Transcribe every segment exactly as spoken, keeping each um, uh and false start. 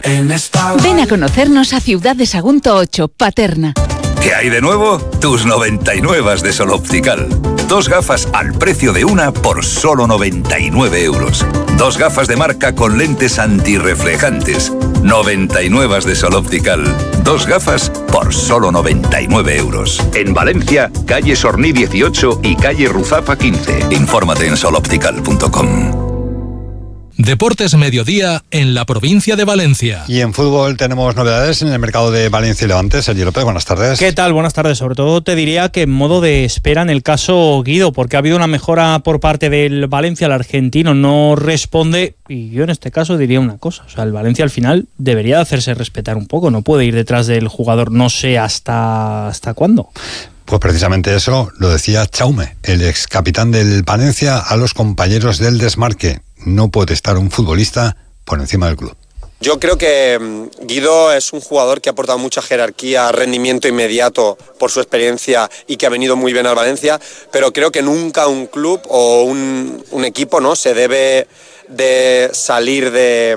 en esta... Ven a conocernos a Ciudad de Sagunto ocho, Paterna. ¿Qué hay de nuevo? Tus noventa y nueve de Sol Optical. Dos gafas al precio de una por solo noventa y nueve euros. Dos gafas de marca con lentes antirreflejantes. noventa y nueve de Sol Optical. Dos gafas por solo noventa y nueve euros. En Valencia, calle Sorní dieciocho y calle Ruzafa quince. Infórmate en sol optical punto com. Deportes Mediodía en la provincia de Valencia. Y en fútbol tenemos novedades en el mercado de Valencia y Levante. Sergio López, buenas tardes. ¿Qué tal? Buenas tardes. Sobre todo te diría que en modo de espera en el caso Guido, porque ha habido una mejora por parte del Valencia. El argentino no responde y yo en este caso diría una cosa. O sea, el Valencia al final debería hacerse respetar un poco. No puede ir detrás del jugador no sé hasta, hasta cuándo. Pues precisamente eso lo decía Chaume, el ex capitán del Valencia, a los compañeros del Desmarque. No puede estar un futbolista por encima del club. Yo creo que Guido es un jugador que ha aportado mucha jerarquía, rendimiento inmediato por su experiencia y que ha venido muy bien al Valencia, pero creo que nunca un club o un, un equipo, ¿no?, se debe de salir de...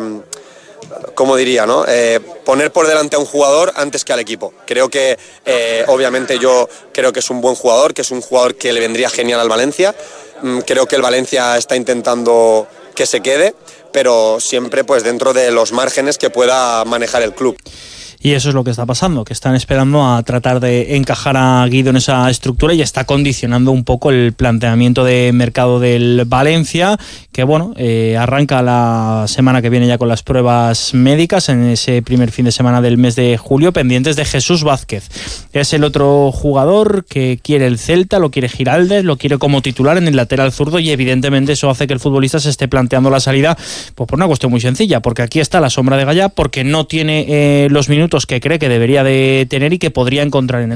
¿Cómo diría, no? Eh, poner por delante a un jugador antes que al equipo. Creo que, eh, obviamente yo creo que es un buen jugador, que es un jugador que le vendría genial al Valencia. Mm, creo que el Valencia está intentando que se quede, pero siempre pues dentro de los márgenes que pueda manejar el club. Y eso es lo que está pasando, que están esperando a tratar de encajar a Guido en esa estructura y está condicionando un poco el planteamiento de mercado del Valencia, que bueno, eh, arranca la semana que viene ya con las pruebas médicas en ese primer fin de semana del mes de julio, pendientes de Jesús Vázquez. Es el otro jugador que quiere el Celta, lo quiere Giraldez, lo quiere como titular en el lateral zurdo y evidentemente eso hace que el futbolista se esté planteando la salida pues por una cuestión muy sencilla, porque aquí está la sombra de Gallá, porque no tiene eh, los minutos que cree que debería de tener y que podría encontrar en el